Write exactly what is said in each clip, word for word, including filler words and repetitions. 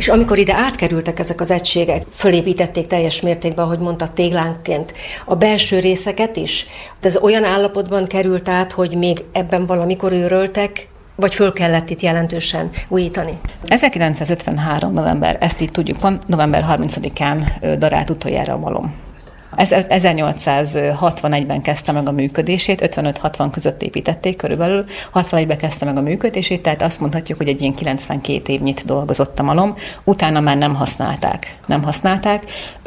És amikor ide átkerültek ezek az egységek, fölépítették teljes mértékben, ahogy mondta, téglánként a belső részeket is? De ez olyan állapotban került át, hogy még ebben valamikor őröltek, vagy föl kellett itt jelentősen újítani? ezerkilencszázötvenhárom november, ezt így tudjuk, pont november harmincadikán darált utoljára a malom. ezernyolcszázhatvanegyben kezdte meg a működését, ötvenöt-hatvan között építették körülbelül, hatvanegyben kezdte meg a működését, tehát azt mondhatjuk, hogy egy ilyen kilencvenkét évnyit dolgozott a malom, utána már nem használták. Nem használták.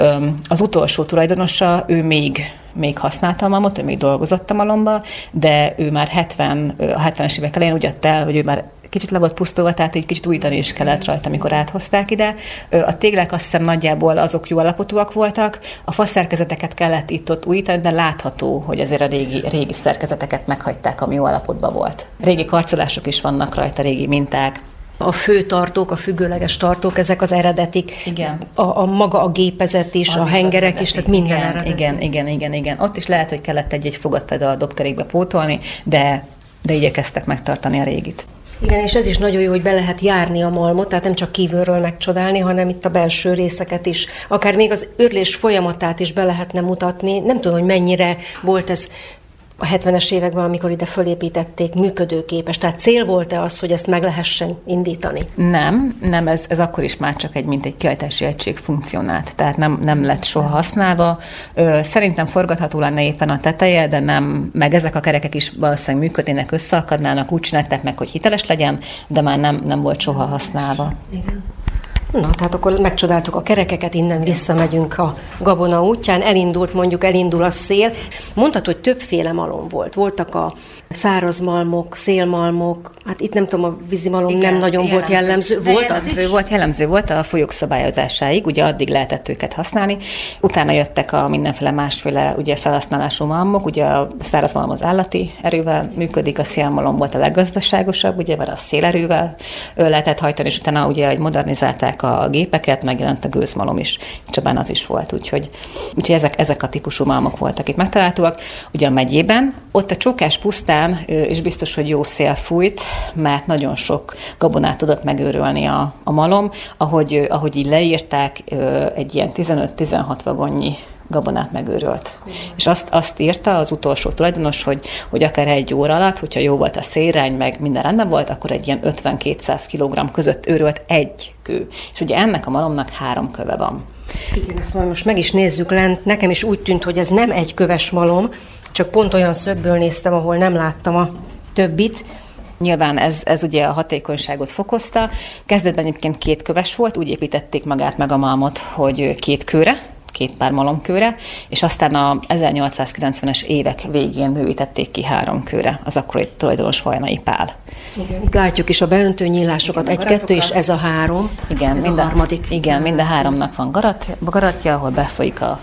Az utolsó tulajdonosa, ő még még használta a malmot, ő még dolgozott a malomba, de ő már hetven, a hetvenes évek elején úgy adta el, hogy ő már kicsit le volt pusztulva, tehát egy kicsit újítani is kellett rajta, amikor áthozták ide. A téglák azt hiszem nagyjából azok jó állapotúak voltak, a faszerkezeteket kellett itt-ott újítani, de látható, hogy azért a régi, régi szerkezeteket meghagyták, ami jó állapotban volt. Régi karcolások is vannak rajta, régi minták. A főtartók, a függőleges tartók, ezek az eredetik. Igen. A, a maga a gépezet is, az a hengerek is, tehát minden igen, eredeti. Igen, igen, igen, igen. Ott is lehet, hogy kellett egy-egy fogat például a doktorékbe pótolni, de, de igyekeztek megtartani a régit. Igen, és ez is nagyon jó, hogy be lehet járni a malmot, tehát nem csak kívülről megcsodálni, hanem itt a belső részeket is. Akár még az őrlés folyamatát is be lehetne mutatni. Nem tudom, hogy mennyire volt ez a hetvenes években, amikor ide fölépítették, működőképes. Tehát cél volt-e az, hogy ezt meg lehessen indítani? Nem, nem, ez, ez akkor is már csak egy, mint egy kiállítási egység funkcionált, tehát nem, nem lett soha használva. Szerintem forgatható lenne éppen a teteje, de nem, meg ezek a kerekek is valószínűleg működnének, összeakadnának, úgy csinálták meg, hogy hiteles legyen, de már nem, nem volt soha használva. Igen. Na, tehát akkor megcsodáltuk a kerekeket, innen visszamegyünk a Gabona útján, elindult mondjuk, elindul a szél. Mondhatod, hogy többféle malom volt. Voltak a szárazmalmok, szélmalmok, hát itt nem tudom, a vízimalom igen, nem nagyon jellemző. Volt jellemző. Volt jellemző, az is? Volt jellemző, volt a folyók szabályozásáig, ugye addig lehetett őket használni. Utána jöttek a mindenféle másféle ugye felhasználású malmok, ugye a szárazmalom az állati erővel működik, a szélmalom volt a leggazdaságosabb, ugye, mert a szélerővel lehetett hajtani, és utána ugye modernizálták a gépeket, megjelent a gőzmalom is, Csabán az is volt, úgyhogy, úgyhogy ezek, ezek a típusú malmok voltak itt megtalálhatóak. Ugye a megyében, ott a Csókás pusztán is biztos, hogy jó szél fújt, mert nagyon sok gabonát tudott megőrölni a, a malom, ahogy, ahogy így leírták, egy ilyen tizenöt-tizenhat vagonnyi gabonát megőrölt. Mm. És azt, azt írta az utolsó tulajdonos, hogy, hogy akár egy óra alatt, hogyha jó volt a szélirány, meg minden rendben volt, akkor egy ilyen ötven-kétszáz kilogramm között őrölt egy kő. És ugye ennek a malomnak három köve van. Igen, ezt majd most meg is nézzük lent. Nekem is úgy tűnt, hogy ez nem egy köves malom, csak pont olyan szögből néztem, ahol nem láttam a többit. Nyilván ez, ez ugye a hatékonyságot fokozta. Kezdetben egyébként két köves volt, úgy építették magát meg a malmot, hogy két kőre, két pár malomkőre, és aztán a ezernyolcszázkilencvenes évek végén bővítették ki három kőre, az akkori tulajdonos Vajnai Pál. Igen, itt látjuk is a beöntő nyílásokat, egy-kettő, és ez a három, igen, ez mind a harmadik. Igen, mind a háromnak van garat, garatja, ahol befolyik a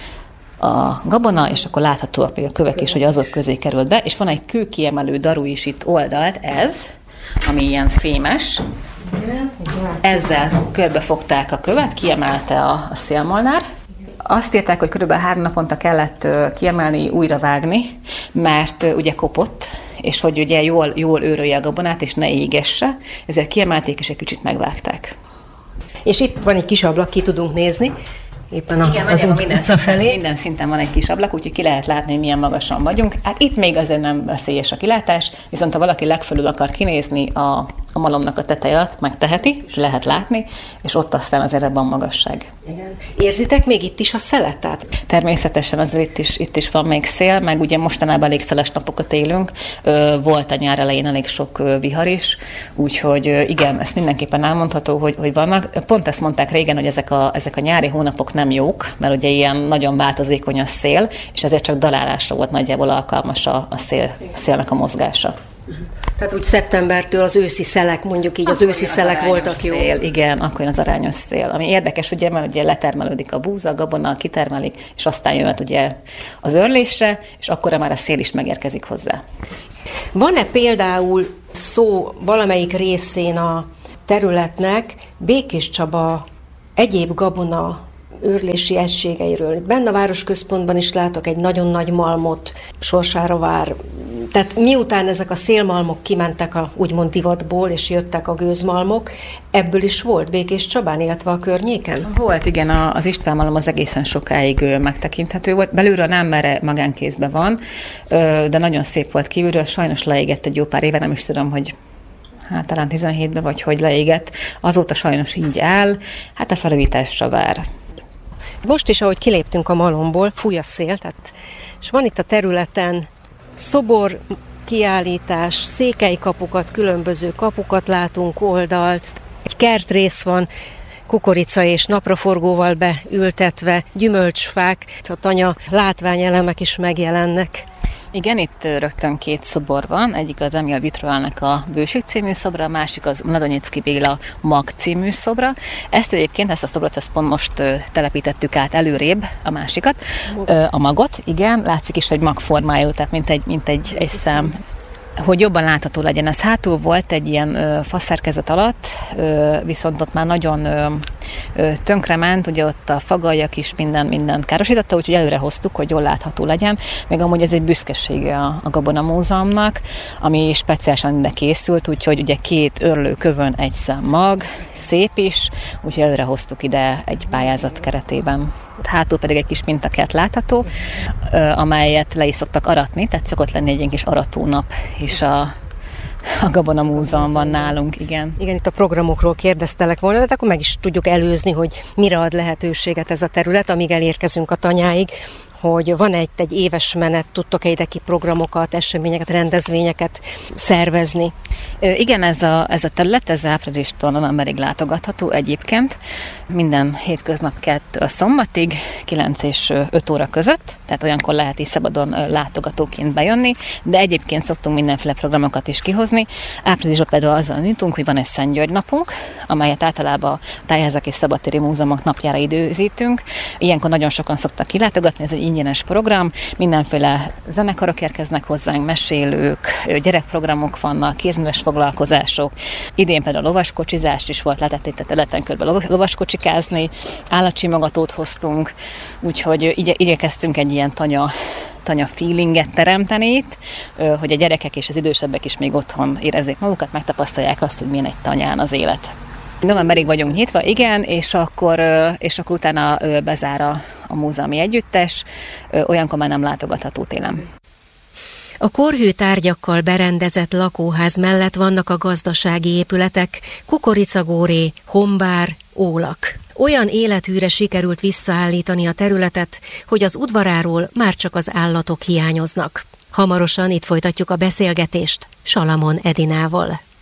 a gabona, és akkor láthatóak még a kövek is, hogy azok közé került be, és van egy kőkiemelő daru is itt oldalt, ez, ami ilyen fémes. Ezzel körbefogták a követ, kiemelte a, a szélmolnár. Azt írták, hogy körülbelül három naponta kellett kiemelni, újra vágni, mert ugye kopott, és hogy ugye jól, jól őrölje a gabonát, és ne égesse, ezért kiemelték, és egy kicsit megvágták. És itt van egy kis ablak, ki tudunk nézni, éppen a, igen, az utca felé. Minden szinten van egy kis ablak, úgyhogy ki lehet látni, hogy milyen magasan vagyunk. Hát itt még azért nem veszélyes a kilátás, viszont ha valaki legfelül akar kinézni a, a malomnak a teteje alatt, megteheti, lehet látni, és ott aztán azért van magasság. Igen. Érzitek még itt is a szelet? Természetesen azért itt is, itt is van még szél, meg ugye mostanában elég szeles napokat élünk. Volt a nyár elején elég sok vihar is, úgyhogy igen, ezt mindenképpen elmondható, hogy, hogy vannak. Pont ezt mondták régen, hogy ezek a, ezek a nyári hónapok nem jók, mert ugye ilyen nagyon változékony a szél, és ezért csak dalálásra volt nagyjából alkalmas a, a, szél, a szélnek a mozgása. Tehát úgy szeptembertől az őszi szelek, mondjuk így, az akkor őszi szelek voltak jó. Szél, igen, akkor az arányos szél. Ami érdekes, ugye, mert ugye letermelődik a búza, a gabona, kitermelik, és aztán jöhet ugye az őrlésre, és akkor már a szél is megérkezik hozzá. Van-e például szó valamelyik részén a területnek Békés Csaba egyéb gabona őrlési egységeiről? Benne a városközpontban is látok egy nagyon nagy malmot, sorsára vár Tehát miután ezek a szélmalmok kimentek a úgymond divatból, és jöttek a gőzmalmok, ebből is volt Békés Csabán, illetve a környéken? Volt, igen, az István malom az egészen sokáig megtekinthető volt. Belülről nem, mert magánkézben van, de nagyon szép volt kívülről, sajnos leégett egy jó pár éve, nem is tudom, hogy hát talán tizenhétben vagy hogy leégett. Azóta sajnos így áll, hát a felújításra vár. Most is, ahogy kiléptünk a malomból, fúj a szél, tehát, és van itt a területen szobor, kiállítás, székely kapukat, különböző kapukat látunk, oldalt, egy kertrész van, kukorica és napraforgóval beültetve, gyümölcsfák, a tanya látványelemek is megjelennek. Igen, itt rögtön két szobor van, egyik az Emil Vitroalnak a Bőség című szobra, a másik az Mladonyicki Béla Mag című szobra. Ezt egyébként, ezt a szobrot, ezt pont most telepítettük át előrébb, a másikat, a Magot, igen, látszik is, hogy magformájú, tehát mint egy, mint egy, egy szám. Hogy jobban látható legyen. Ez hátul volt egy ilyen ö, faszerkezet alatt, ö, viszont ott már nagyon ö, ö, tönkrement, ugye ott a fagaljak is minden, mindent károsította, úgyhogy előre hoztuk, hogy jól látható legyen. Még amúgy ez egy büszkesége a, a Gabona Múzeumnak, ami speciálisan ide készült, úgyhogy ugye két örlő kövön egy szám mag, szép is, úgyhogy előre hoztuk ide egy pályázat keretében. Hátul pedig egy kis mintakert látható, amelyet le is szoktak aratni, tehát szokott lenni egy ilyen kis aratónap is a, a Gabona Múzeumban nálunk, igen. Igen, itt a programokról kérdeztelek volna, de akkor meg is tudjuk előzni, hogy mire ad lehetőséget ez a terület, amíg elérkezünk a tanyáig, hogy van egy, egy éves menet, tudtok-e ide ki programokat, eseményeket, rendezvényeket szervezni? Igen, ez a, ez a terület, ez áprilistól novemberig látogatható egyébként. Minden hétköznap kettő a szombatig, kilenc és öt óra között, tehát olyankor lehet is szabadon látogatóként bejönni, de egyébként szoktunk mindenféle programokat is kihozni. Áprilisban például azzal nyitunk, hogy van egy Szent György napunk, amelyet általában a Tájházak és Szabadtéri Múzeumok napjára időzítünk. Ilyenkor nagyon sokan szoktak kilátogatni, ez egy ingyenes program, mindenféle zenekarok érkeznek hozzánk, mesélők, gyerekprogramok vannak, kézműves foglalkozások. Idén például lovaskocsizást is volt, lehetett itt a területen körben lovaskocsikázni, állatsimogatót hoztunk, úgyhogy igye, igyekeztünk egy ilyen tanya tanya feelinget teremteni itt, hogy a gyerekek és az idősebbek is még otthon érezzék magukat, megtapasztalják azt, hogy milyen egy tanyán az élet. Novemberig vagyunk nyitva, igen, és akkor, és akkor utána bezár a, a múzeumi együttes, olyankor már nem látogatható télen. A korhű tárgyakkal berendezett lakóház mellett vannak a gazdasági épületek, kukoricagóré, hombár, ólak. Olyan életűre sikerült visszaállítani a területet, hogy az udvaráról már csak az állatok hiányoznak. Hamarosan itt folytatjuk a beszélgetést Salamon Edinával.